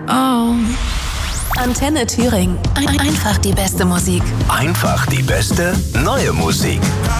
Oh. Antenne Thüringen. Einfach die beste Musik. Einfach die beste neue Musik.